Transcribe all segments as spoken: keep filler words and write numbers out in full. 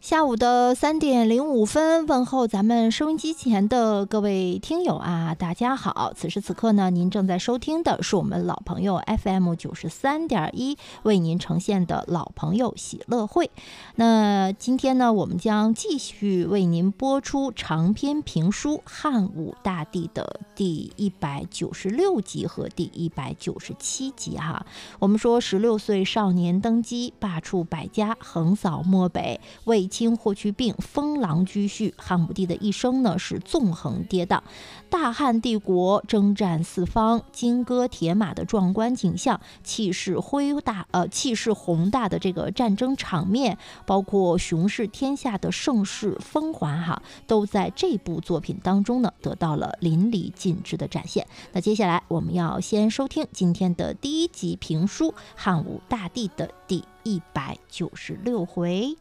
下午的三点零五分，问候咱们收音机前的各位听友啊，大家好！此时此刻呢，您正在收听的是我们老朋友 F M 九十三点一为您呈现的老朋友喜乐会。那今天呢，我们将继续为您播出长篇评书《汉武大帝》的第一百九十六集和第一百九十七集哈。我们说，十六岁少年登基，罢黜百家，横扫漠北，卫青霍去病，封狼居胥。汉武帝的一生呢是纵横跌宕，大汉帝国征战四方，金戈铁马的壮观景象，气势恢大呃气势宏大的这个战争场面，包括雄视天下的盛世风华哈，都在这部作品当中呢得到了淋漓尽致的展现。那接下来我们要先收听今天的第一集评书《汉武大帝》的第一百九十六回。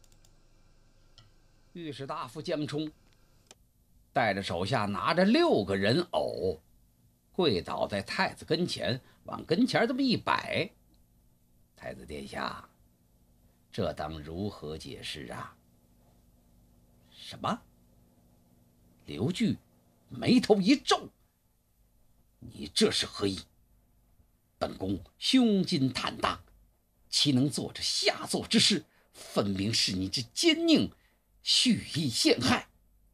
御史大夫江充带着手下拿着六个人偶，跪倒在太子跟前，往跟前这么一摆。太子殿下，这当如何解释啊？什么？刘据眉头一皱，你这是何意？本宫胸襟坦大，岂能做这下作之事？分明是你这奸佞蓄意陷害。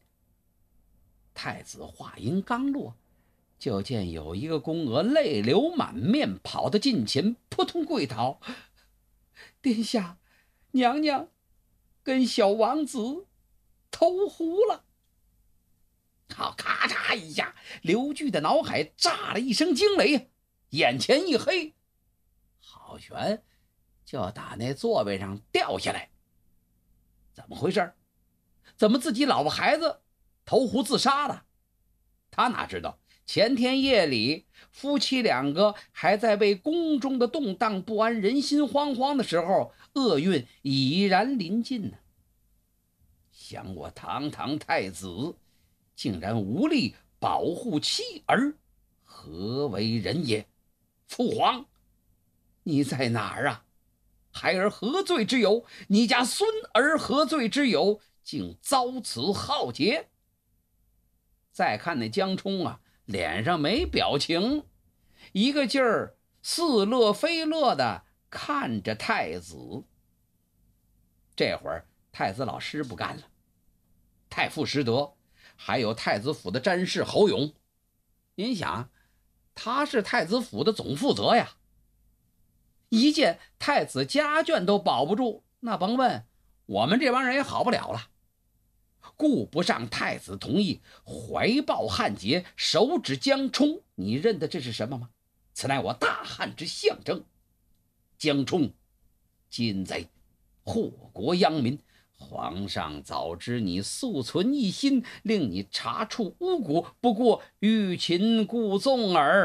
太子话音刚落，就见有一个宫娥泪流满面，跑到近前，扑通跪倒：殿下，娘娘跟小王子投湖了。好，咔嚓一下，刘据的脑海炸了一声惊雷，眼前一黑，郝玄就打那座位上掉下来。怎么回事？怎么自己老婆孩子投湖自杀了？他哪知道前天夜里夫妻两个还在为宫中的动荡不安人心惶惶的时候，厄运已然临近呢。想我堂堂太子竟然无力保护妻儿，何为人也？父皇，你在哪儿啊？孩儿何罪之有？你家孙儿何罪之有？竟遭此浩劫。再看那江充啊，脸上没表情，一个劲儿似乐非乐的看着太子。这会儿太子老师不干了，太傅实德还有太子府的詹事侯勇，您想，他是太子府的总负责呀，一件太子家眷都保不住，那甭问我们这帮人也好不了了。顾不上太子同意，怀抱汉节，手指江充，你认得这是什么吗？此乃我大汉之象征。江充，奸贼，祸国殃民，皇上早知你素存一心，令你查处巫蛊，不过欲擒故纵耳。